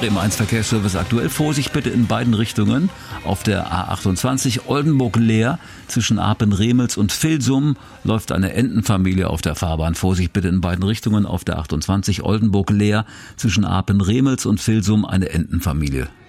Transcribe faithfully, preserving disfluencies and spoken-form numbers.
Bremen eins Verkehrsservice aktuell. Vorsicht bitte in beiden Richtungen. Auf der A achtundzwanzig Oldenburg-Leer zwischen Apen-Remels und Vilsum läuft eine Entenfamilie auf der Fahrbahn. Vorsicht bitte in beiden Richtungen. Auf der achtundzwanzig Oldenburg-Leer zwischen Apen-Remels und Vilsum eine Entenfamilie.